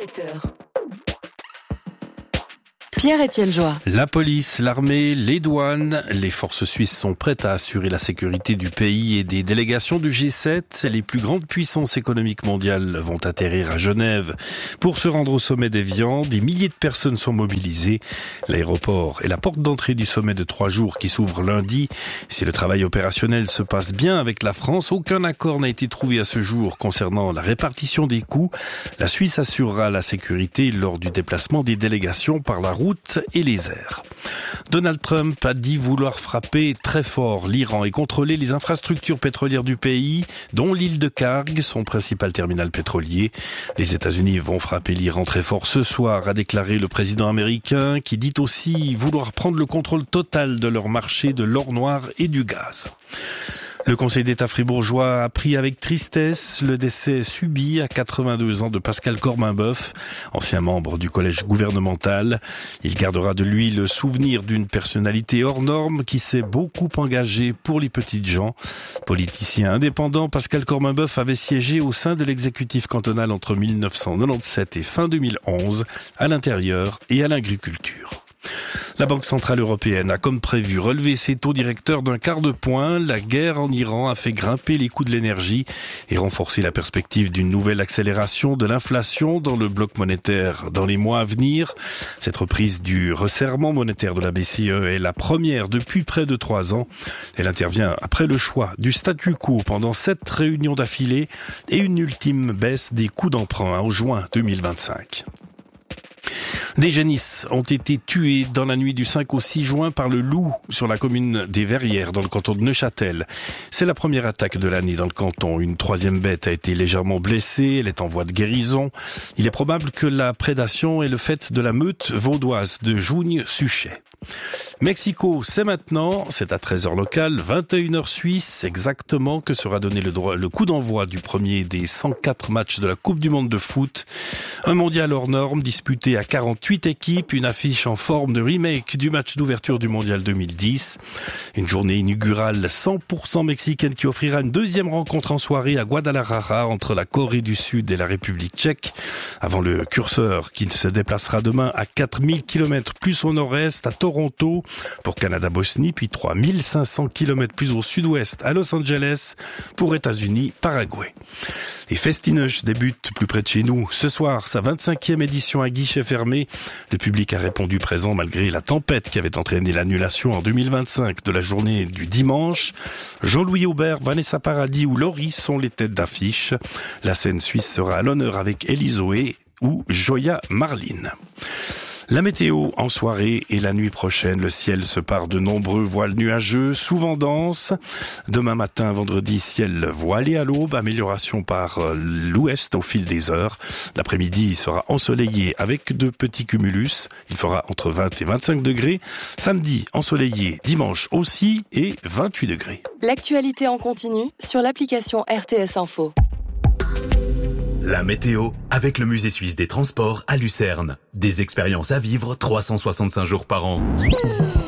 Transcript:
17h. Pierre-Étienne Joie. La police, l'armée, les douanes, les forces suisses sont prêtes à assurer la sécurité du pays et des délégations du G7. Les plus grandes puissances économiques mondiales vont atterrir à Genève pour se rendre au sommet d'Évian. Des milliers de personnes sont mobilisées. L'aéroport est la porte d'entrée du sommet de 3 jours qui s'ouvre lundi. Si le travail opérationnel se passe bien avec la France, aucun accord n'a été trouvé à ce jour concernant la répartition des coûts. La Suisse assurera la sécurité lors du déplacement des délégations par la route et les airs. Donald Trump a dit vouloir frapper très fort l'Iran et contrôler les infrastructures pétrolières du pays, dont l'île de Karg, son principal terminal pétrolier. Les États-Unis vont frapper l'Iran très fort ce soir, a déclaré le président américain, qui dit aussi vouloir prendre le contrôle total de leur marché de l'or noir et du gaz. Le Conseil d'État fribourgeois a pris avec tristesse le décès subi à 82 ans de Pascal Corminboeuf, ancien membre du collège gouvernemental. Il gardera de lui le souvenir d'une personnalité hors norme qui s'est beaucoup engagée pour les petites gens. Politicien indépendant, Pascal Corminboeuf avait siégé au sein de l'exécutif cantonal entre 1997 et fin 2011, à l'intérieur et à l'agriculture. La Banque centrale européenne a comme prévu relevé ses taux directeurs d'un quart de point. La guerre en Iran a fait grimper les coûts de l'énergie et renforcé la perspective d'une nouvelle accélération de l'inflation dans le bloc monétaire dans les mois à venir. Cette reprise du resserrement monétaire de la BCE est la première depuis près de 3 ans. Elle intervient après le choix du statu quo pendant 7 réunions d'affilée et une ultime baisse des coûts d'emprunt en juin 2025. Des génisses ont été tués dans la nuit du 5 au 6 juin par le loup sur la commune des Verrières dans le canton de Neuchâtel. C'est la première attaque de l'année dans le canton. Une 3e bête a été légèrement blessée, elle est en voie de guérison. Il est probable que la prédation est le fait de la meute vaudoise de Jougne-Suchet. Mexico, c'est maintenant, c'est à 13h locale, 21h suisse, exactement, que sera donné le coup d'envoi du premier des 104 matchs de la Coupe du Monde de foot. Un mondial hors norme disputé à 48 équipes, une affiche en forme de remake du match d'ouverture du mondial 2010. Une journée inaugurale 100% mexicaine qui offrira une deuxième rencontre en soirée à Guadalajara entre la Corée du Sud et la République tchèque, avant le curseur qui se déplacera demain à 4000 km plus au nord-est à Toronto pour Canada-Bosnie, puis 3500 km plus au sud-ouest à Los Angeles pour États-Unis-Paraguay. Et Festineuch débute plus près de chez nous. Ce soir, sa 25e édition à guichet fermé. Le public a répondu présent malgré la tempête qui avait entraîné l'annulation en 2025 de la journée du dimanche. Jean-Louis Aubert, Vanessa Paradis ou Laurie sont les têtes d'affiche. La scène suisse sera à l'honneur avec Elizoé ou Joya Marlin. La météo en soirée et la nuit prochaine, le ciel se part de nombreux voiles nuageux, souvent denses. Demain matin, vendredi, ciel voilé à l'aube, amélioration par l'ouest au fil des heures. L'après-midi sera ensoleillé avec de petits cumulus. Il fera entre 20 et 25 degrés. Samedi, ensoleillé, dimanche aussi et 28 degrés. L'actualité en continu sur l'application RTS Info. La météo avec le Musée suisse des transports à Lucerne. Des expériences à vivre 365 jours par an.